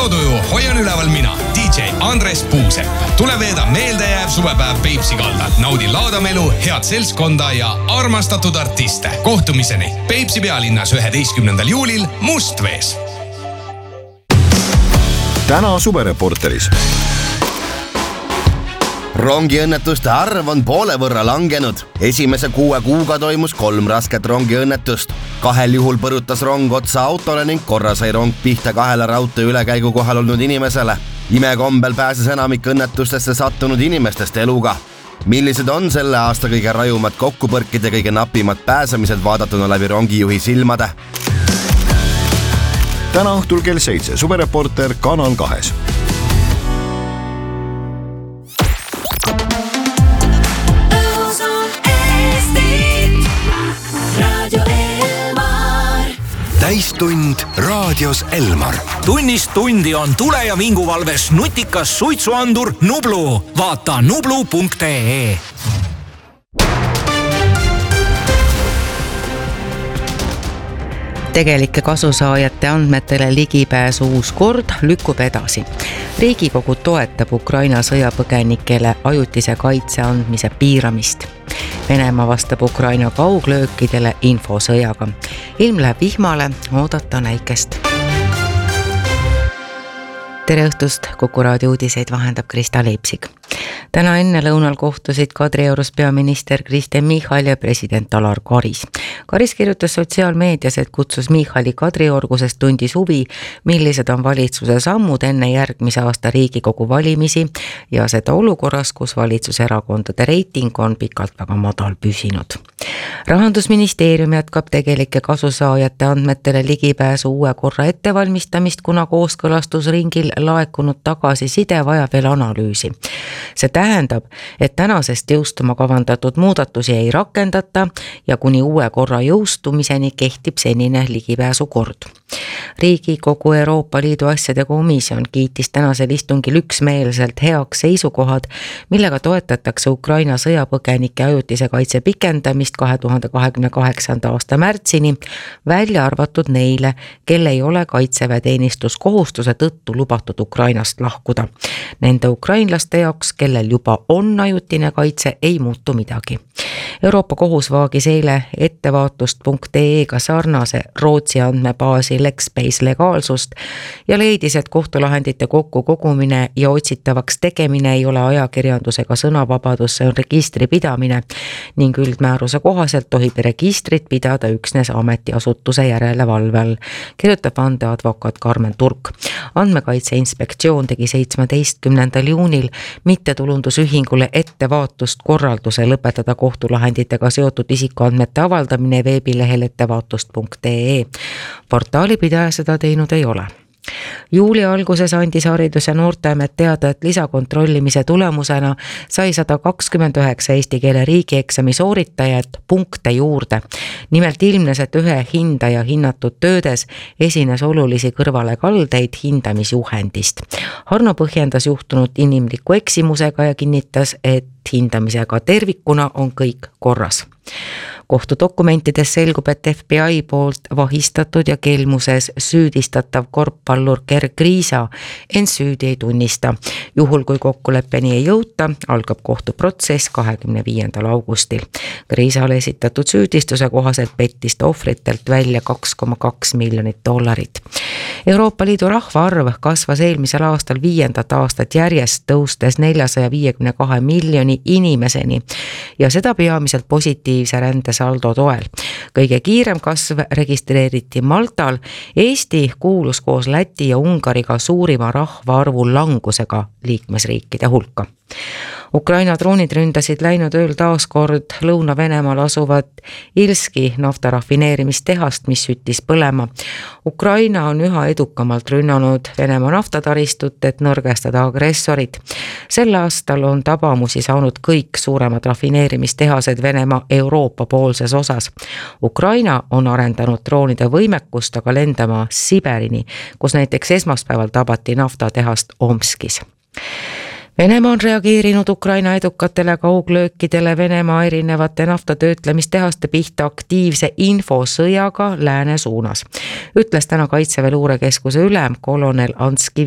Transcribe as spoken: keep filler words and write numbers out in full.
laotuju hoian üleval mina, D J Andres Puusepp. Tule veeda meeldejääv suvepäev Peipsi kaldal. Naudi laadamelu, head seltskonda ja armastatud artiste. Kohtumiseni Peipsi pealinnas üheteistkümnendal juulil Mustvees. Täna suvereporteris. Rongiõnnetuste arv on poole võrra langenud. Esimese kuue kuuga toimus kolm rasket rongiõnnetust. Kahel juhul põrutas rong otsa autole ning korra sai rong pihta kahele raudtee ülekäigu kohal olnud inimesele. Imekombel pääses enamik õnnetustesse sattunud inimestest eluga. Millised on selle aasta kõige rajumad kokkupõrkid ja kõige napimad pääsemised vaadatuna läbi rongijuhi silmade? Täna õhtul kell seitse suvereporter Kanal kahes. Täistund raadios Elmar. Tunnist tundi on tule- ja vinguvalves nutikas suitsuandur Nublu. Vaata nublu punkt ee. Tegelike kasusaajate andmetele ligipääsu uus kord lükkub edasi. Riigikogu toetab Ukraina sõjapõgenikele ajutise kaitse andmise piiramist. Venemaa vastab Ukraina kauglöökidele infosõjaga. Ilm läheb vihmale, oodata näikest. Tere õhtust, Kuku raadio uudiseid vahendab Krista Leipsik. Täna enne lõunal kohtusid Kadriorus peaminister Kristen Michal ja president Alar Karis. Karis kirjutas sotsiaalmeedias, et kutsus Michali Kadriorgusest tundis huvi, millised on valitsuse sammud enne järgmise aasta Riigikogu valimisi ja seda olukorras, kus valitsuserakondade reiting on pikalt väga madal püsinud. Rahandusministeerium jätkab tegelike kasusaajate andmetele ligipääsu uue korra ettevalmistamist, kuna kooskõlastusringil laekunud tagasiside vajab veel analüüsi. See tähendab, et tänasest jõustuma kavandatud muudatusi ei rakendata ja kuni uue korra jõustumiseni kehtib senine ligipääsu kord. Riigikogu Euroopa Liidu asjade komisjon kiitis tänasel istungil üksmeelselt heaks seisukohad, millega toetatakse Ukraina sõjapõgenike ajutise kaitse pikendamist kahe tuhande kahekümne kaheksanda aasta märtsini, välja arvatud neile, kel ei ole kaitseväeteenistuskohustuse tõttu lubatud Ukrainast lahkuda. Nende ukrainlaste jaoks, kellel juba on ajutine kaitse, ei muutu midagi. Euroopa kohus vaagis eile ettevaatust punkt ee-ga sarnase Rootsi andmebaasi Lexbase legaalsust ja leidis, et kohtulahendite kokku kogumine ja otsitavaks tegemine ei ole ajakirjandusega sõnavabadus, see on registri pidamine ning üldmääruse kohaselt tohib registrit pidada üksnes ametiasutuse järelevalve all, kirjutab vandeadvokaat Karmen Turk. Andmekaitse inspektsioon tegi seitsmeteistkümnendal juunil mittetulundusühingule ettevaatust korralduse lõpetada kohtulahenditega seotud isikuandmete avaldamine veebilehel ettevaatust punkt ee. Portaali pidaja seda teinud ei ole. Juuli alguses andis Haridus- ja Noorteamet teada, et lisakontrollimise tulemusena sai sada kakskümmend üheksa eesti keele riigieksami sooritajat punkte juurde. Nimelt ilmnes, et ühe hindaja hinnatud töödes esines olulisi kõrvalekaldeid hindamisjuhendist. Harno põhjendas juhtunud inimliku eksimusega ja kinnitas, et hindamisega tervikuna on kõik korras. Kohtudokumentides selgub, et F B I poolt vahistatud ja kelmuses süüdistatav korvpallur Ger Kriisa en süüdi ei tunnista. Juhul kui kokkuleppeni ei jõuta, algab kohtuprotsess kahekümne viiendal augustil. Kriisale esitatud süüdistuse kohaselt pettis ta ohvritelt välja kaks koma kaks miljonit dollarit. Euroopa Liidu rahvaarv kasvas eelmisel aastal viiendat aastat järjest, tõustes neljasaja viiekümne kahe miljoni inimeseni ja seda peamiselt positiivse rände saldo toel. Kõige kiirem kasv registreeriti Maltal. Eesti kuulus koos Läti ja Ungariga suurima rahvaarvu langusega liikmesriikide hulka. Ukraina droonid ründasid läinud ööl taaskord Lõuna-Venemaal asuvat Ilski naftarafineerimistehast, mis süttis põlema. Ukraina on üha edukamalt rünnanud Venemaa naftataristut, et nõrgestada agressorid. Sel aastal on tabamusi saanud kõik suuremad rafineerimistehased Venemaa Euroopa poolses osas. Ukraina on arendanud droonide võimekust aga lendama Siberini, kus näiteks esmaspäeval tabati naftatehast Omskis. Venemaa on reageerinud Ukraina edukatele kauglöökidele Venemaa erinevate naftatöötlemistehaste pihta aktiivse infosõjaga lääne suunas. Ütles täna Kaitseväe luurekeskuse ülem kolonel Anski